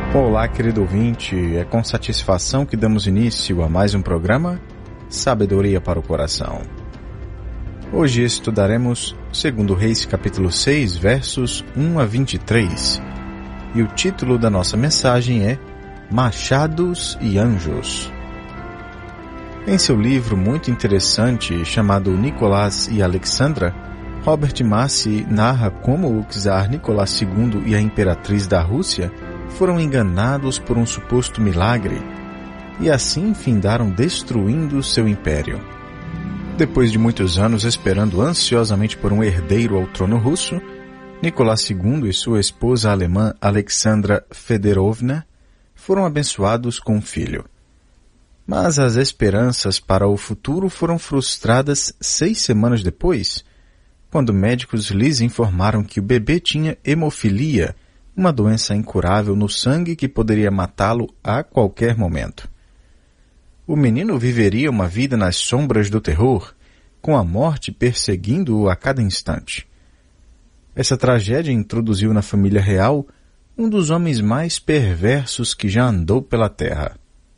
Olá, querido ouvinte, é com satisfação que damos início a mais um programa Sabedoria para o Coração. Hoje estudaremos 2 Reis capítulo 6, versos 1 a 23, e o título da nossa mensagem é Machados e Anjos. Em seu livro muito interessante chamado Nicolás e Alexandra, Robert Massie narra como o czar Nicolás II e a imperatriz da Rússia foram enganados por um suposto milagre e assim findaram destruindo seu império. Depois de muitos anos esperando ansiosamente por um herdeiro ao trono russo, Nicolás II e sua esposa alemã Alexandra Fedorovna foram abençoados com um filho. Mas as esperanças para o futuro foram frustradas 6 semanas depois, quando médicos lhes informaram que o bebê tinha hemofilia, uma doença incurável no sangue que poderia matá-lo a qualquer momento. O menino viveria uma vida nas sombras do terror, com a morte perseguindo-o a cada instante. Essa tragédia introduziu na família real um dos homens mais perversos que já andou pela terra.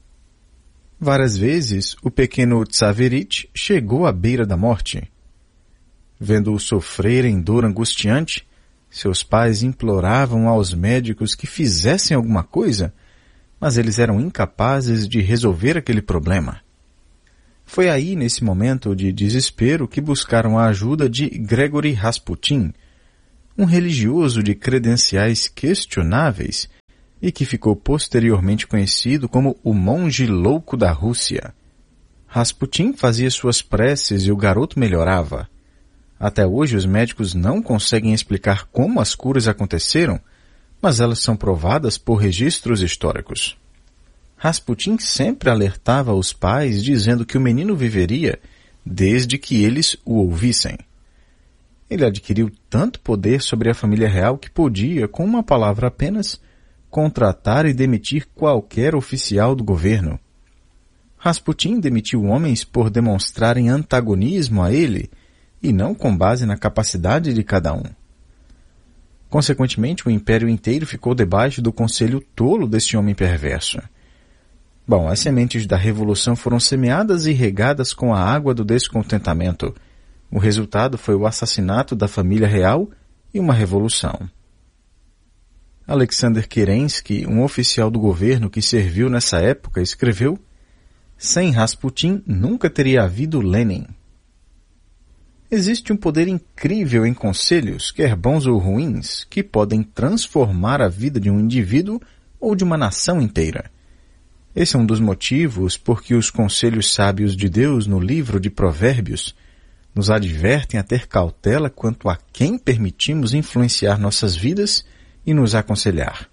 Várias vezes, o pequeno Tsaverit chegou à beira da morte. Vendo-o sofrer em dor angustiante, seus pais imploravam aos médicos que fizessem alguma coisa, mas eles eram incapazes de resolver aquele problema. Foi aí, nesse momento de desespero, que buscaram a ajuda de Gregory Rasputin, um religioso de credenciais questionáveis e que ficou posteriormente conhecido como o monge louco da Rússia. Rasputin fazia suas preces e o garoto melhorava. Até hoje os médicos não conseguem explicar como as curas aconteceram, mas elas são provadas por registros históricos. Rasputin sempre alertava os pais dizendo que o menino viveria desde que eles o ouvissem. Ele adquiriu tanto poder sobre a família real que podia, com uma palavra apenas, contratar e demitir qualquer oficial do governo. Rasputin demitiu homens por demonstrarem antagonismo a ele e não com base na capacidade de cada um. Consequentemente, o império inteiro ficou debaixo do conselho tolo desse homem perverso. Bom, as sementes da revolução foram semeadas e regadas com a água do descontentamento. O resultado foi o assassinato da família real e uma revolução. Alexander Kerensky, um oficial do governo que serviu nessa época, escreveu: "Sem Rasputin nunca teria havido Lenin." Existe um poder incrível em conselhos, quer bons ou ruins, que podem transformar a vida de um indivíduo ou de uma nação inteira. Esse é um dos motivos por que os conselhos sábios de Deus no livro de Provérbios nos advertem a ter cautela quanto a quem permitimos influenciar nossas vidas e nos aconselhar.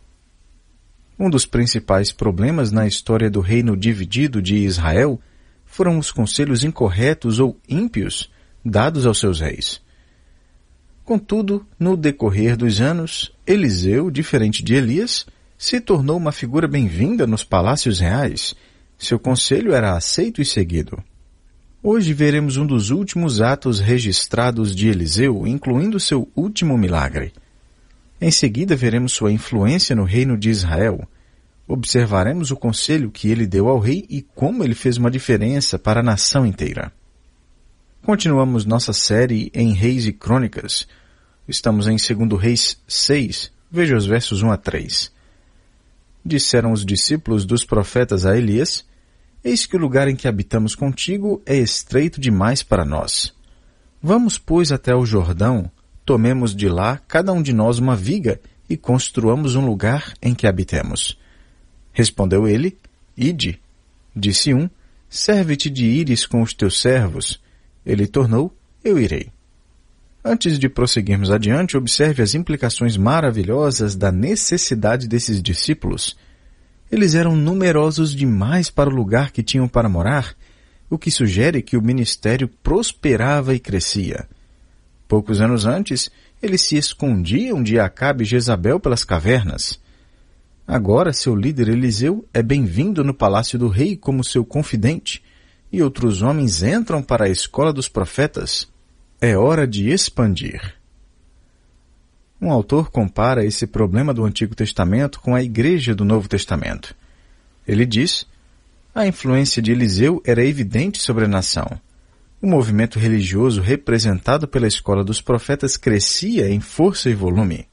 Um dos principais problemas na história do reino dividido de Israel foram os conselhos incorretos ou ímpios dados aos seus reis. Contudo, no decorrer dos anos, Eliseu, diferente de Elias, se tornou uma figura bem-vinda nos palácios reais. Seu conselho era aceito e seguido. Hoje veremos um dos últimos atos registrados de Eliseu, incluindo seu último milagre. Em seguida, veremos sua influência no reino de Israel. Observaremos o conselho que ele deu ao rei e como ele fez uma diferença para a nação inteira. Continuamos nossa série em Reis e Crônicas. Estamos em 2 Reis 6, veja os versos 1 a 3. Disseram os discípulos dos profetas a Elias: "Eis que o lugar em que habitamos contigo é estreito demais para nós. Vamos, pois, até o Jordão, tomemos de lá cada um de nós uma viga e construamos um lugar em que habitemos." Respondeu ele: "Ide." Disse um: "Serve-te de ires com os teus servos." Ele tornou: "Eu irei." Antes de prosseguirmos adiante, observe as implicações maravilhosas da necessidade desses discípulos. Eles eram numerosos demais para o lugar que tinham para morar, o que sugere que o ministério prosperava e crescia. Poucos anos antes, eles se escondiam de Acabe e Jezabel pelas cavernas. Agora, seu líder Eliseu é bem-vindo no palácio do rei como seu confidente, e outros homens entram para a escola dos profetas. É hora de expandir. Um autor compara esse problema do Antigo Testamento com a Igreja do Novo Testamento. Ele diz: a influência de Eliseu era evidente sobre a nação. O movimento religioso representado pela escola dos profetas crescia em força e volume.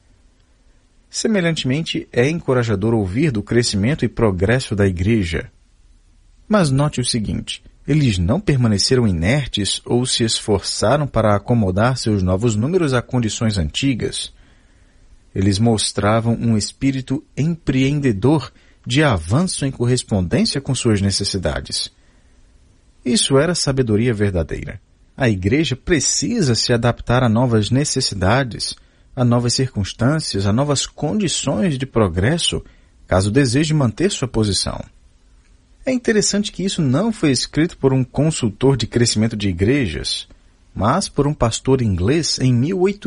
Semelhantemente, é encorajador ouvir do crescimento e progresso da Igreja. Mas note o seguinte: eles não permaneceram inertes ou se esforçaram para acomodar seus novos números a condições antigas. Eles mostravam um espírito empreendedor de avanço em correspondência com suas necessidades. Isso era sabedoria verdadeira. A Igreja precisa se adaptar a novas necessidades, a novas circunstâncias, a novas condições de progresso, caso deseje manter sua posição. É interessante que isso não foi escrito por um consultor de crescimento de igrejas, mas por um pastor inglês em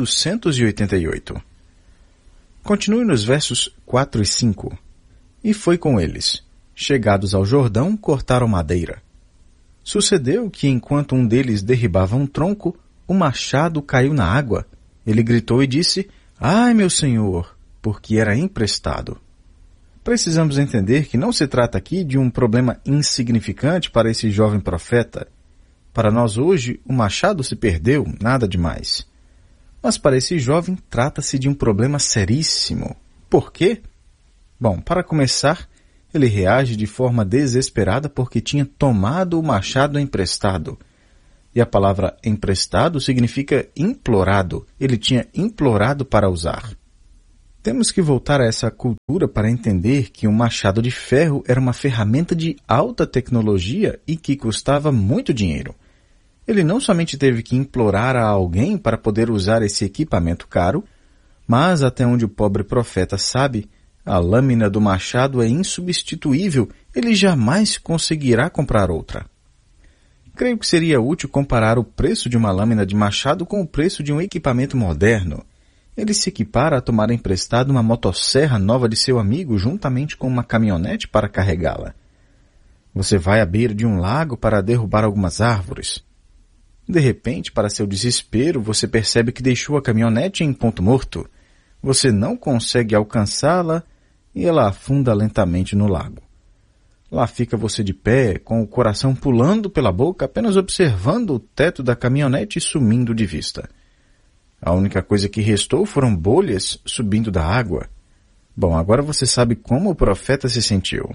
1888. Continue nos versos 4 e 5. E foi com eles. Chegados ao Jordão, cortaram madeira. Sucedeu que, enquanto um deles derribava um tronco, o machado caiu na água. Ele gritou e disse: "Ai, meu senhor!", porque era emprestado. Precisamos entender que não se trata aqui de um problema insignificante para esse jovem profeta. Para nós hoje, o machado se perdeu, nada demais. Mas para esse jovem, trata-se de um problema seríssimo. Por quê? Bom, para começar, ele reage de forma desesperada porque tinha tomado o machado emprestado. E a palavra emprestado significa implorado. Ele tinha implorado para usar. Temos que voltar a essa cultura para entender que um machado de ferro era uma ferramenta de alta tecnologia e que custava muito dinheiro. Ele não somente teve que implorar a alguém para poder usar esse equipamento caro, mas até onde o pobre profeta sabe, a lâmina do machado é insubstituível, ele jamais conseguirá comprar outra. Creio que seria útil comparar o preço de uma lâmina de machado com o preço de um equipamento moderno. Ele se equipara a tomar emprestado uma motosserra nova de seu amigo juntamente com uma caminhonete para carregá-la. Você vai à beira de um lago para derrubar algumas árvores. De repente, para seu desespero, você percebe que deixou a caminhonete em ponto morto. Você não consegue alcançá-la e ela afunda lentamente no lago. Lá fica você de pé, com o coração pulando pela boca, apenas observando o teto da caminhonete sumindo de vista. A única coisa que restou foram bolhas subindo da água. Bom, agora você sabe como o profeta se sentiu.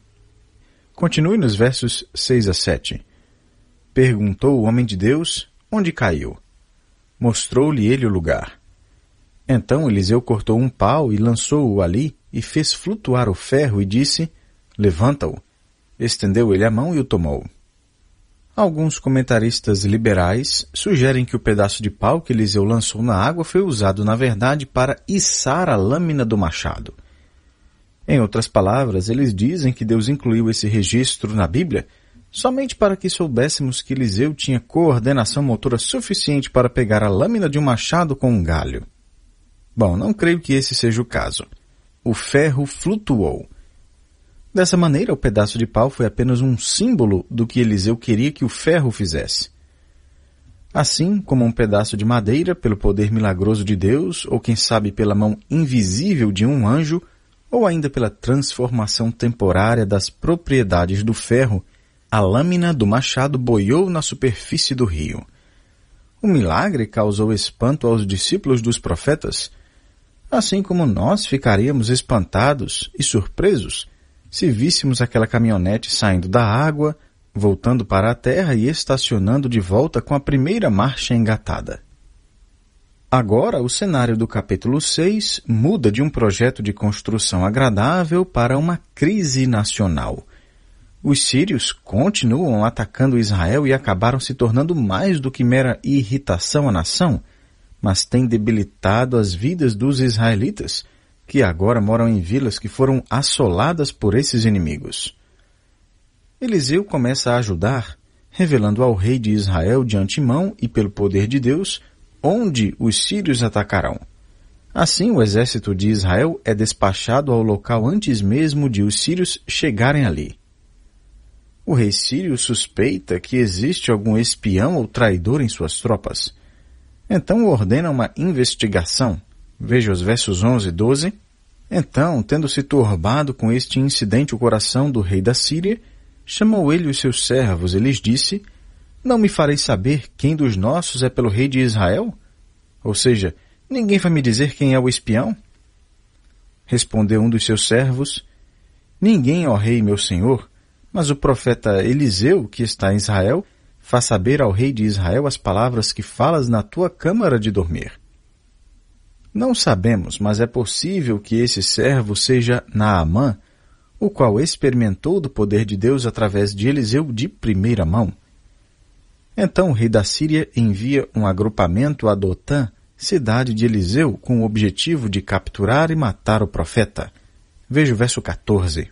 Continue nos versos 6 a 7. Perguntou o homem de Deus onde caiu. Mostrou-lhe ele o lugar. Então Eliseu cortou um pau e lançou-o ali e fez flutuar o ferro e disse: "Levanta-o." Estendeu ele a mão e o tomou. Alguns comentaristas liberais sugerem que o pedaço de pau que Eliseu lançou na água foi usado, na verdade, para içar a lâmina do machado. Em outras palavras, eles dizem que Deus incluiu esse registro na Bíblia somente para que soubéssemos que Eliseu tinha coordenação motora suficiente para pegar a lâmina de um machado com um galho. Bom, não creio que esse seja o caso. O ferro flutuou. Dessa maneira, o pedaço de pau foi apenas um símbolo do que Eliseu queria que o ferro fizesse. Assim como um pedaço de madeira, pelo poder milagroso de Deus, ou quem sabe pela mão invisível de um anjo, ou ainda pela transformação temporária das propriedades do ferro, a lâmina do machado boiou na superfície do rio. O milagre causou espanto aos discípulos dos profetas, assim como nós ficaríamos espantados e surpresos se víssemos aquela caminhonete saindo da água, voltando para a terra e estacionando de volta com a primeira marcha engatada. Agora, o cenário do capítulo 6 muda de um projeto de construção agradável para uma crise nacional. Os sírios continuam atacando Israel e acabaram se tornando mais do que mera irritação à nação, mas têm debilitado as vidas dos israelitas, que agora moram em vilas que foram assoladas por esses inimigos. Eliseu começa a ajudar, revelando ao rei de Israel de antemão e pelo poder de Deus, onde os sírios atacarão. Assim, o exército de Israel é despachado ao local antes mesmo de os sírios chegarem ali. O rei sírio suspeita que existe algum espião ou traidor em suas tropas. Então ordena uma investigação. Veja os versos 11 e 12. Então, tendo-se turbado com este incidente o coração do rei da Síria, chamou ele os seus servos e lhes disse: Não me fareis saber quem dos nossos é pelo rei de Israel? Ou seja, ninguém vai me dizer quem é o espião? Respondeu um dos seus servos: Ninguém, ó rei, meu senhor, mas o profeta Eliseu, que está em Israel, faz saber ao rei de Israel as palavras que falas na tua câmara de dormir. Não sabemos, mas é possível que esse servo seja Naamã, o qual experimentou do poder de Deus através de Eliseu de primeira mão. Então o rei da Síria envia um agrupamento a Dotã, cidade de Eliseu, com o objetivo de capturar e matar o profeta. Veja o verso 14.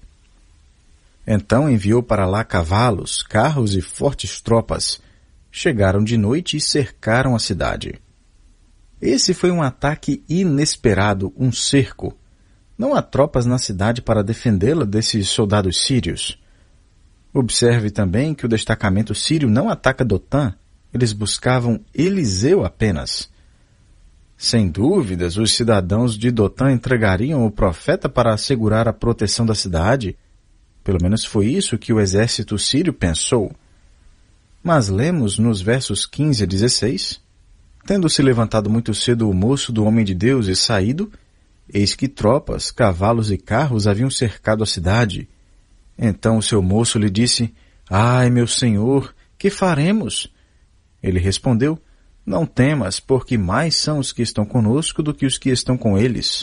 Então enviou para lá cavalos, carros e fortes tropas. Chegaram de noite e cercaram a cidade. Esse foi um ataque inesperado, um cerco. Não há tropas na cidade para defendê-la desses soldados sírios. Observe também que o destacamento sírio não ataca Dotã, eles buscavam Eliseu apenas. Sem dúvidas, os cidadãos de Dotã entregariam o profeta para assegurar a proteção da cidade. Pelo menos foi isso que o exército sírio pensou. Mas lemos nos versos 15 a 16... Tendo-se levantado muito cedo o moço do homem de Deus e saído, eis que tropas, cavalos e carros haviam cercado a cidade. Então o seu moço lhe disse: Ai, meu senhor, que faremos? Ele respondeu: Não temas, porque mais são os que estão conosco do que os que estão com eles.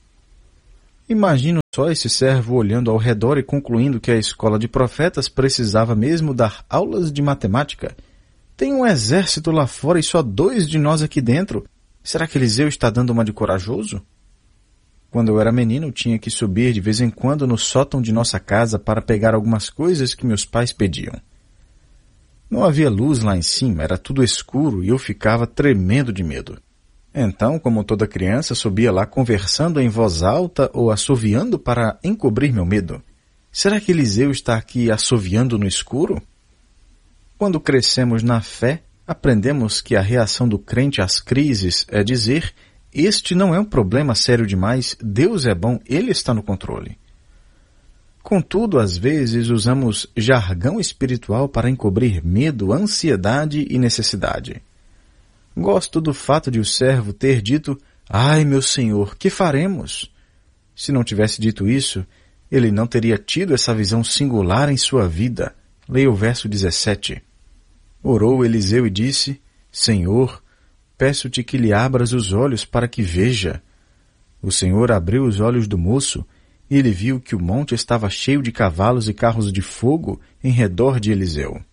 Imagino só esse servo olhando ao redor e concluindo que a escola de profetas precisava mesmo dar aulas de matemática. Tem um exército lá fora e só 2 de nós aqui dentro. Será que Eliseu está dando uma de corajoso? Quando eu era menino, tinha que subir de vez em quando no sótão de nossa casa para pegar algumas coisas que meus pais pediam. Não havia luz lá em cima, era tudo escuro e eu ficava tremendo de medo. Então, como toda criança, subia lá conversando em voz alta ou assoviando para encobrir meu medo. Será que Eliseu está aqui assoviando no escuro? Quando crescemos na fé, aprendemos que a reação do crente às crises é dizer: este não é um problema sério demais, Deus é bom, Ele está no controle. Contudo, às vezes usamos jargão espiritual para encobrir medo, ansiedade e necessidade. Gosto do fato de o servo ter dito: Ai, meu senhor, que faremos? Se não tivesse dito isso, ele não teria tido essa visão singular em sua vida. Leia o verso 17. Orou Eliseu e disse: Senhor, peço-te que lhe abras os olhos para que veja. O Senhor abriu os olhos do moço e ele viu que o monte estava cheio de cavalos e carros de fogo em redor de Eliseu.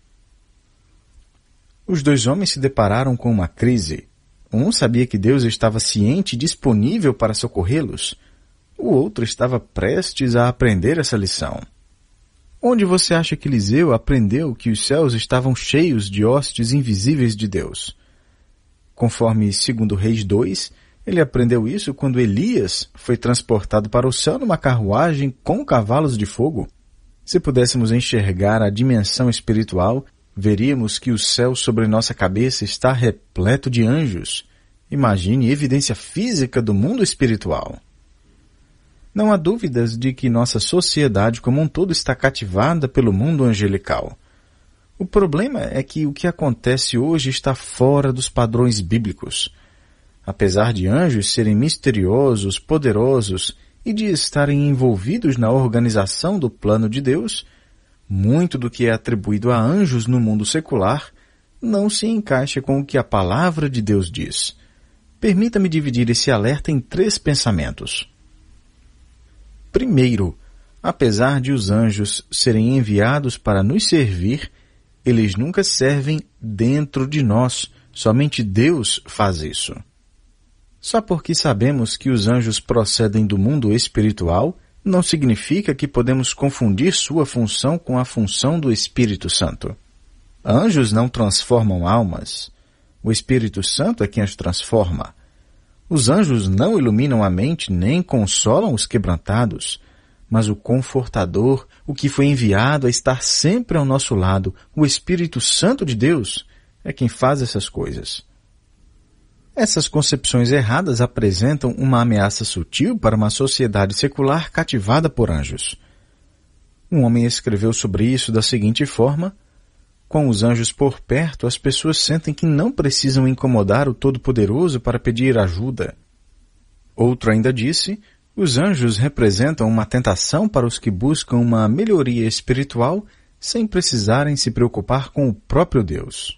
Os 2 homens se depararam com uma crise. Um sabia que Deus estava ciente e disponível para socorrê-los. O outro estava prestes a aprender essa lição. Onde você acha que Eliseu aprendeu que os céus estavam cheios de hostes invisíveis de Deus? Conforme 2 Reis 2, ele aprendeu isso quando Elias foi transportado para o céu numa carruagem com cavalos de fogo. Se pudéssemos enxergar a dimensão espiritual, veríamos que o céu sobre nossa cabeça está repleto de anjos. Imagine evidência física do mundo espiritual. Não há dúvidas de que nossa sociedade como um todo está cativada pelo mundo angelical. O problema é que o que acontece hoje está fora dos padrões bíblicos. Apesar de anjos serem misteriosos, poderosos e de estarem envolvidos na organização do plano de Deus, muito do que é atribuído a anjos no mundo secular não se encaixa com o que a palavra de Deus diz. Permita-me dividir esse alerta em 3 pensamentos. Primeiro, apesar de os anjos serem enviados para nos servir, eles nunca servem dentro de nós, somente Deus faz isso. Só porque sabemos que os anjos procedem do mundo espiritual, não significa que podemos confundir sua função com a função do Espírito Santo. Anjos não transformam almas. O Espírito Santo é quem as transforma. Os anjos não iluminam a mente nem consolam os quebrantados, mas o Confortador, o que foi enviado a estar sempre ao nosso lado, o Espírito Santo de Deus, é quem faz essas coisas. Essas concepções erradas apresentam uma ameaça sutil para uma sociedade secular cativada por anjos. Um homem escreveu sobre isso da seguinte forma: com os anjos por perto, as pessoas sentem que não precisam incomodar o Todo-Poderoso para pedir ajuda. Outro ainda disse: os anjos representam uma tentação para os que buscam uma melhoria espiritual sem precisarem se preocupar com o próprio Deus.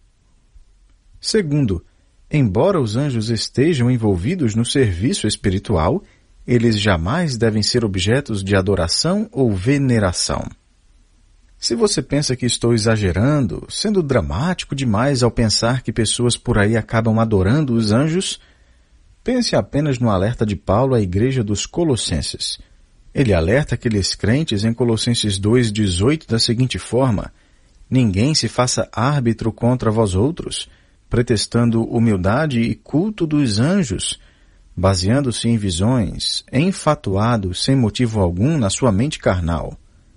Segundo, embora os anjos estejam envolvidos no serviço espiritual, eles jamais devem ser objetos de adoração ou veneração. Se você pensa que estou exagerando, sendo dramático demais ao pensar que pessoas por aí acabam adorando os anjos, pense apenas no alerta de Paulo à igreja dos Colossenses. Ele alerta aqueles crentes em Colossenses 2,18 da seguinte forma: ninguém se faça árbitro contra vós outros, pretextando humildade e culto dos anjos, baseando-se em visões, enfatuado sem motivo algum na sua mente carnal.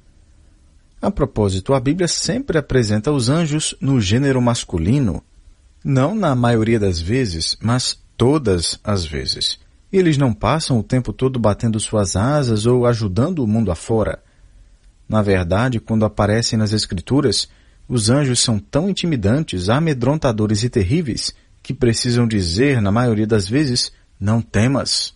A propósito, a Bíblia sempre apresenta os anjos no gênero masculino, não na maioria das vezes, mas todas as vezes. Eles não passam o tempo todo batendo suas asas ou ajudando o mundo afora. Na verdade, quando aparecem nas Escrituras, os anjos são tão intimidantes, amedrontadores e terríveis que precisam dizer, na maioria das vezes, não temas.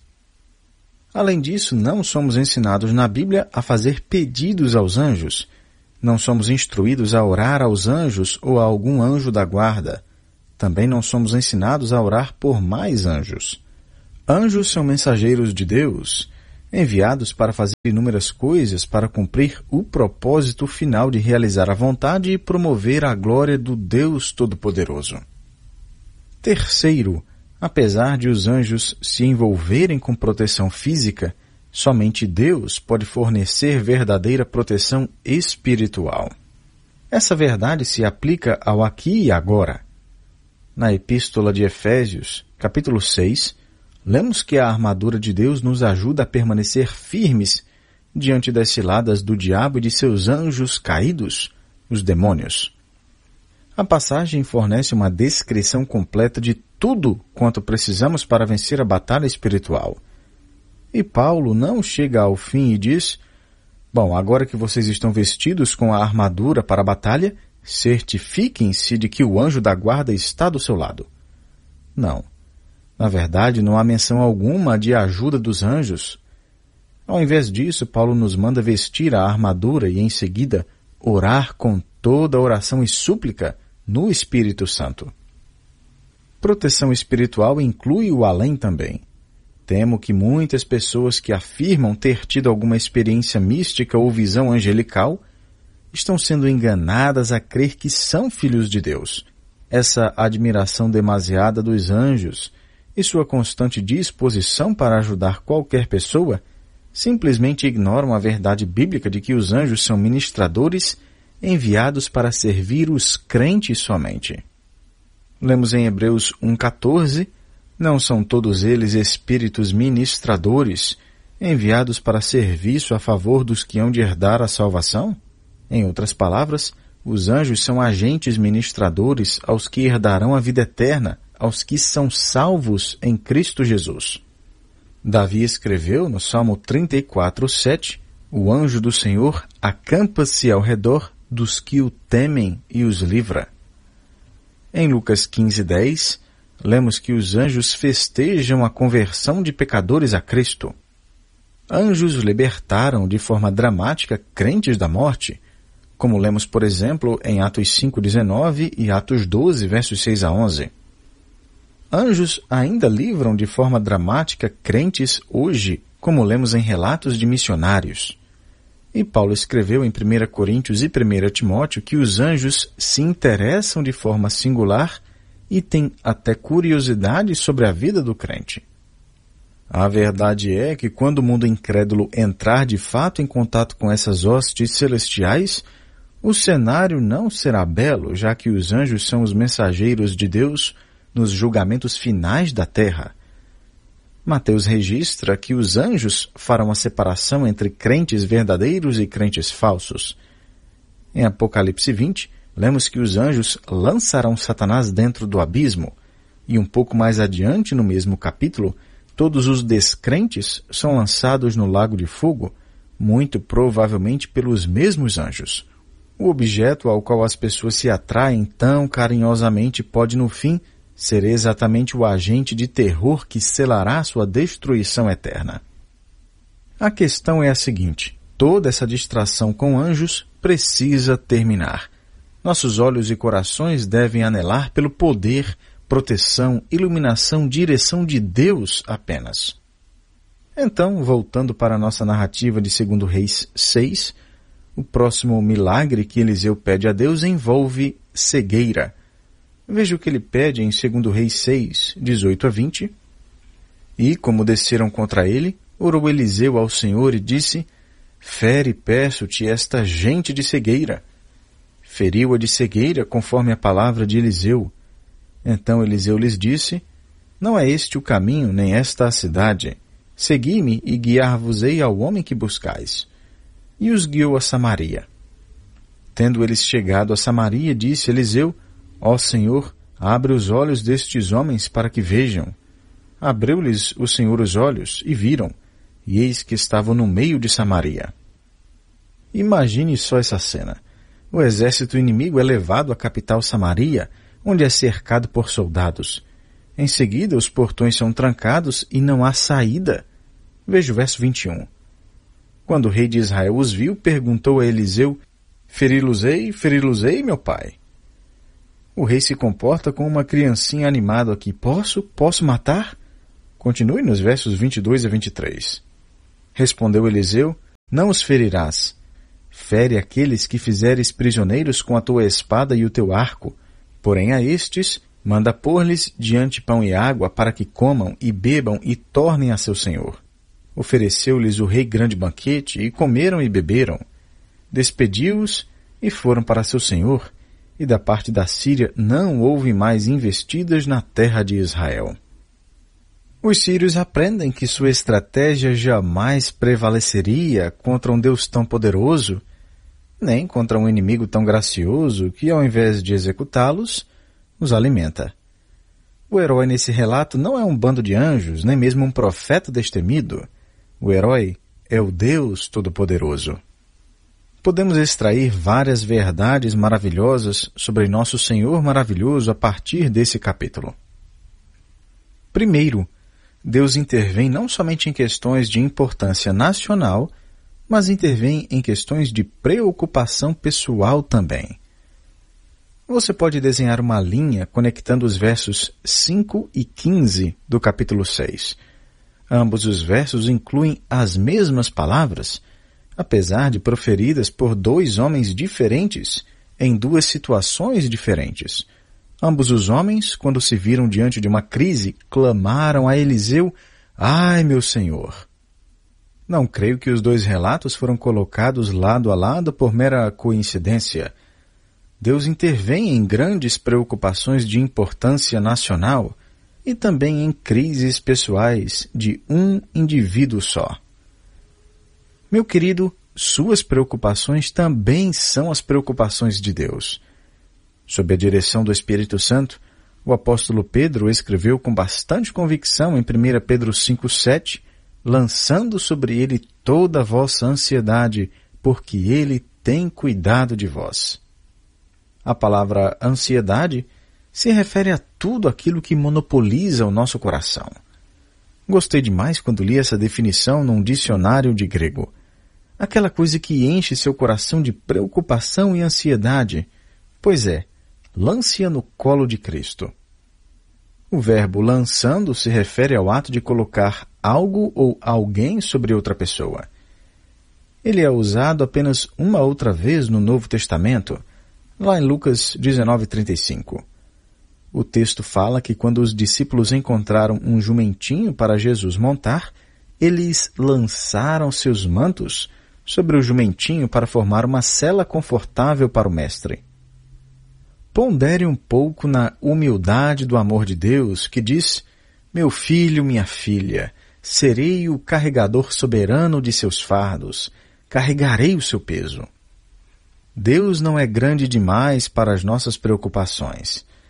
Além disso, não somos ensinados na Bíblia a fazer pedidos aos anjos. Não somos instruídos a orar aos anjos ou a algum anjo da guarda. Também não somos ensinados a orar por mais anjos. Anjos são mensageiros de Deus, enviados para fazer inúmeras coisas para cumprir o propósito final de realizar a vontade e promover a glória do Deus Todo-Poderoso. Terceiro, apesar de os anjos se envolverem com proteção física, somente Deus pode fornecer verdadeira proteção espiritual. Essa verdade se aplica ao aqui e agora. Na Epístola de Efésios, capítulo 6, lemos que a armadura de Deus nos ajuda a permanecer firmes diante das ciladas do diabo e de seus anjos caídos, os demônios. A passagem fornece uma descrição completa de tudo quanto precisamos para vencer a batalha espiritual. E Paulo não chega ao fim e diz: bom, agora que vocês estão vestidos com a armadura para a batalha, certifiquem-se de que o anjo da guarda está do seu lado. Não. Na verdade, não há menção alguma de ajuda dos anjos. Ao invés disso, Paulo nos manda vestir a armadura e, em seguida, orar com toda oração e súplica no Espírito Santo. Proteção espiritual inclui o além também. Temo que muitas pessoas que afirmam ter tido alguma experiência mística ou visão angelical estão sendo enganadas a crer que são filhos de Deus. Essa admiração demasiada dos anjos e sua constante disposição para ajudar qualquer pessoa simplesmente ignoram a verdade bíblica de que os anjos são ministradores enviados para servir os crentes somente. Lemos em Hebreus 1,14, não são todos eles espíritos ministradores, enviados para serviço a favor dos que hão de herdar a salvação? Em outras palavras, os anjos são agentes ministradores aos que herdarão a vida eterna, aos que são salvos em Cristo Jesus. Davi escreveu no Salmo 34:7, o anjo do Senhor acampa-se ao redor dos que o temem e os livra. Em Lucas 15:10, lemos que os anjos festejam a conversão de pecadores a Cristo. Anjos libertaram de forma dramática crentes da morte, como lemos, por exemplo, em Atos 5:19 e Atos 12, versos 6 a 11. Anjos ainda livram de forma dramática crentes hoje, como lemos em relatos de missionários. E Paulo escreveu em 1 Coríntios e 1 Timóteo que os anjos se interessam de forma singular e têm até curiosidade sobre a vida do crente. A verdade é que quando o mundo incrédulo entrar de fato em contato com essas hostes celestiais, o cenário não será belo, já que os anjos são os mensageiros de Deus nos julgamentos finais da terra. Mateus registra que os anjos farão a separação entre crentes verdadeiros e crentes falsos. Em Apocalipse 20, lemos que os anjos lançarão Satanás dentro do abismo, E um pouco mais adiante, no mesmo capítulo, todos os descrentes são lançados no lago de fogo, muito provavelmente pelos mesmos anjos. O objeto ao qual as pessoas se atraem tão carinhosamente pode, no fim, ser exatamente o agente de terror que selará sua destruição eterna. A questão é a seguinte: toda essa distração com anjos precisa terminar. Nossos olhos e corações devem anelar pelo poder, proteção, iluminação, direção de Deus apenas. Então, voltando para a nossa narrativa de 2 Reis 6, o próximo milagre que Eliseu pede a Deus envolve cegueira. Veja o que ele pede em 2 Reis 6, 18 a 20. E, como desceram contra ele, orou Eliseu ao Senhor e disse: fere, peço-te, esta gente de cegueira. Feriu-a de cegueira, conforme a palavra de Eliseu. Então Eliseu lhes disse: não é este o caminho, nem esta a cidade. Segui-me e guiar-vos-ei ao homem que buscais. E os guiou a Samaria. Tendo eles chegado a Samaria, disse Eliseu: ó Senhor, abre os olhos destes homens para que vejam. Abriu-lhes o Senhor os olhos, e viram, e eis que estavam no meio de Samaria. Imagine só essa cena. O exército inimigo é levado à capital Samaria, onde é cercado por soldados. Em seguida, os portões são trancados e não há saída. Veja o verso 21. Quando o rei de Israel os viu, perguntou a Eliseu: feri-los-ei, meu pai? O rei se comporta como uma criancinha animada aqui. Posso matar? Continue nos versos 22 a 23. Respondeu Eliseu: não os ferirás. Fere aqueles que fizeres prisioneiros com a tua espada e o teu arco. Porém a estes, manda pôr-lhes diante pão e água para que comam e bebam e tornem a seu senhor. Ofereceu-lhes o rei grande banquete e comeram e beberam. Despediu-os e foram para seu senhor, e da parte da Síria não houve mais investidas na terra de Israel. Os sírios aprendem que sua estratégia jamais prevaleceria contra um Deus tão poderoso, nem contra um inimigo tão gracioso que, ao invés de executá-los, os alimenta. O herói nesse relato não é um bando de anjos, nem mesmo um profeta destemido. O herói é o Deus Todo-Poderoso. Podemos extrair várias verdades maravilhosas sobre nosso Senhor maravilhoso a partir desse capítulo. Primeiro, Deus intervém não somente em questões de importância nacional, mas intervém em questões de preocupação pessoal também. Você pode desenhar uma linha conectando os versos 5 e 15 do capítulo 6. Ambos os versos incluem as mesmas palavras, apesar de proferidas por dois homens diferentes em duas situações diferentes. Ambos os homens, quando se viram diante de uma crise, clamaram a Eliseu: ai, meu senhor! Não creio que os dois relatos foram colocados lado a lado por mera coincidência. Deus intervém em grandes preocupações de importância nacional e também em crises pessoais de um indivíduo só. Meu querido, suas preocupações também são as preocupações de Deus. Sob a direção do Espírito Santo, o apóstolo Pedro escreveu com bastante convicção em 1 Pedro 5,7, lançando sobre ele toda a vossa ansiedade, porque ele tem cuidado de vós. A palavra ansiedade se refere a tudo aquilo que monopoliza o nosso coração. Gostei demais quando li essa definição num dicionário de grego. Aquela coisa que enche seu coração de preocupação e ansiedade. Pois é, lance-a no colo de Cristo. O verbo lançando se refere ao ato de colocar algo ou alguém sobre outra pessoa. Ele é usado apenas uma outra vez no Novo Testamento, lá em Lucas 19:35. O texto fala que quando os discípulos encontraram um jumentinho para Jesus montar, eles lançaram seus mantos sobre o jumentinho para formar uma sela confortável para o mestre. Pondere um pouco na humildade do amor de Deus, que diz: meu filho, minha filha, serei o carregador soberano de seus fardos, carregarei o seu peso. Deus não é grande demais para as nossas preocupações.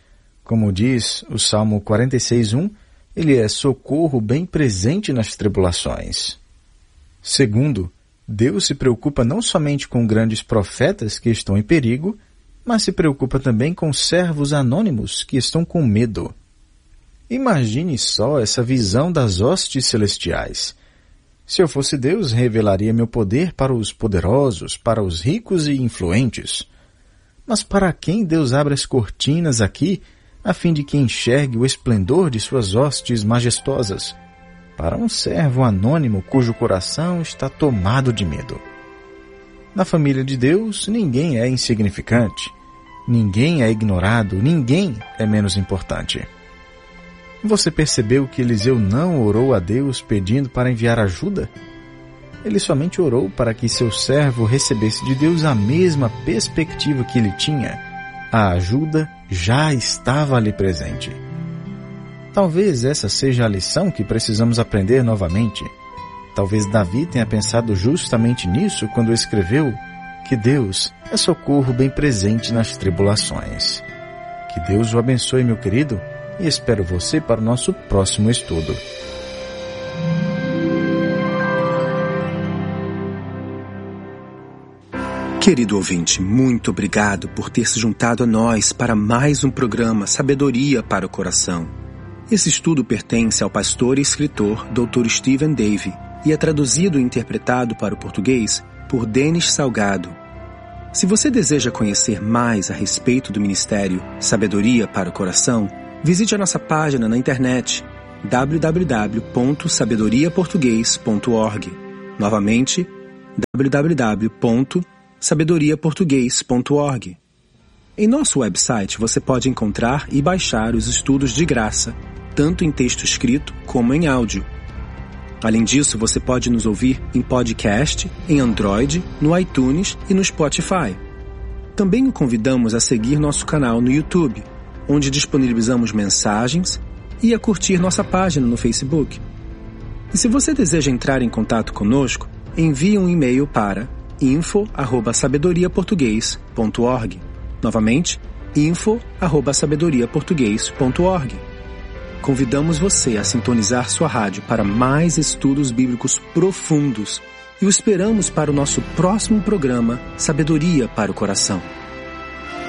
Como diz o Salmo 46:1, ele é socorro bem presente nas tribulações. Segundo, Deus se preocupa não somente com grandes profetas que estão em perigo, mas se preocupa também com servos anônimos que estão com medo. Imagine só essa visão das hostes celestiais. Se eu fosse Deus, revelaria meu poder para os poderosos, para os ricos e influentes. Mas para quem Deus abre as cortinas aqui, a fim de que enxergue o esplendor de suas hostes majestosas? Para um servo anônimo cujo coração está tomado de medo. Na família de Deus, ninguém é insignificante, ninguém é ignorado, ninguém é menos importante. Você percebeu que Eliseu não orou a Deus pedindo para enviar ajuda? Ele somente orou para que seu servo recebesse de Deus a mesma perspectiva que ele tinha. A ajuda já estava ali presente. Talvez essa seja a lição que precisamos aprender novamente. Talvez Davi tenha pensado justamente nisso quando escreveu que Deus é socorro bem presente nas tribulações. Que Deus o abençoe, meu querido, e espero você para o nosso próximo estudo. Querido ouvinte, muito obrigado por ter se juntado a nós para mais um programa Sabedoria para o Coração. Esse estudo pertence ao pastor e escritor Dr. Stephen Davey e é traduzido e interpretado para o português por Denis Salgado. Se você deseja conhecer mais a respeito do ministério Sabedoria para o Coração, visite a nossa página na internet www.sabedoriaportugues.org. Novamente, www.sabedoriaportugues.org. Em nosso website você pode encontrar e baixar os estudos de graça, tanto em texto escrito como em áudio. Além disso, você pode nos ouvir em podcast, em Android, no iTunes e no Spotify. Também o convidamos a seguir nosso canal no YouTube, onde disponibilizamos mensagens, e a curtir nossa página no Facebook. E se você deseja entrar em contato conosco, envie um e-mail para info@sabedoriaportugues.org. Novamente, info@sabedoriaportugues.org. Convidamos você a sintonizar sua rádio para mais estudos bíblicos profundos e o esperamos para o nosso próximo programa Sabedoria para o Coração.